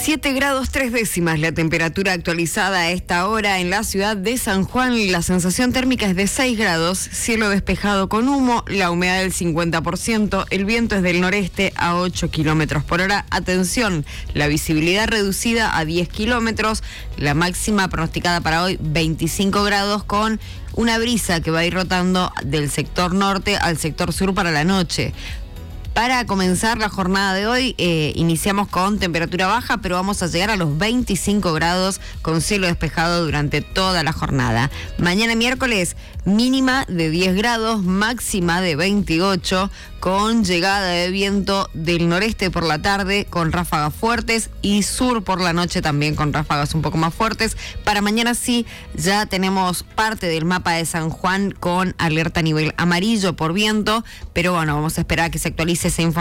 7 grados 3 décimas la temperatura actualizada a esta hora en la ciudad de San Juan. La sensación térmica es de 6 grados, cielo despejado con humo, la humedad del 50%, el viento es del noreste a 8 kilómetros por hora. Atención, la visibilidad reducida a 10 kilómetros, la máxima pronosticada para hoy 25 grados con una brisa que va a ir rotando del sector norte al sector sur para la noche. Para comenzar la jornada de hoy, iniciamos con temperatura baja, pero vamos a llegar a los 25 grados con cielo despejado durante toda la jornada. Mañana miércoles, mínima de 10 grados, máxima de 28, con llegada de viento del noreste por la tarde, con ráfagas fuertes, y sur por la noche también con ráfagas un poco más fuertes. Para mañana sí, ya tenemos parte del mapa de San Juan con alerta a nivel amarillo por viento, pero bueno, vamos a esperar a que se actualice esa información